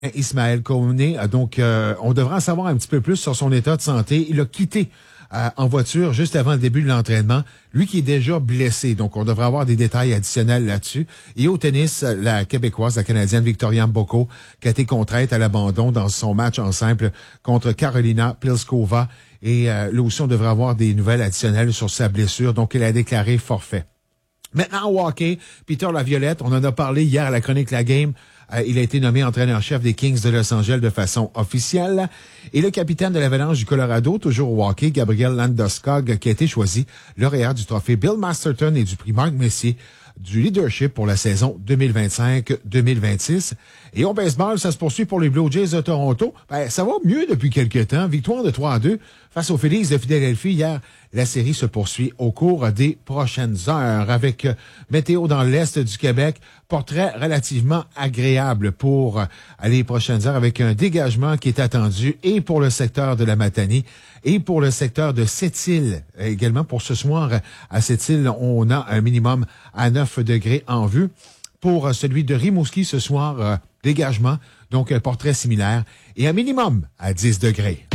Ismaël Koné. Donc, on devra en savoir un petit peu plus sur son état de santé. Il a quitté en voiture juste avant le début de l'entraînement. Lui qui est déjà blessé. Donc, on devrait avoir des détails additionnels là-dessus. Et au tennis, la Québécoise, la Canadienne Victoria Mboko, qui a été contrainte à l'abandon dans son match en simple contre Karolina Pliskova. Et là aussi, on devrait avoir des nouvelles additionnelles sur sa blessure. Donc, il a déclaré forfait. Maintenant, au hockey, Peter Laviolette, on en a parlé hier à la chronique La Game. Il a été nommé entraîneur-chef des Kings de Los Angeles de façon officielle. Et le capitaine de l'Avalanche du Colorado, toujours au hockey, Gabriel Landeskog, qui a été choisi lauréat du trophée Bill Masterton et du prix Marc Messier du leadership pour la saison 2025-2026. Et au baseball, ça se poursuit pour les Blue Jays de Toronto. Ça va mieux depuis quelques temps. Victoire de 3-2 face aux Phillies de Philadelphie hier. La série se poursuit au cours des prochaines heures avec météo dans l'est du Québec. Portrait relativement agréable pour les prochaines heures avec un dégagement qui est attendu et pour le secteur de la Matanie et pour le secteur de Sept-Îles. Également pour ce soir à Sept-Îles, on a un minimum à 9 degrés en vue. Pour celui de Rimouski ce soir, dégagement, donc un portrait similaire et un minimum à 10 degrés.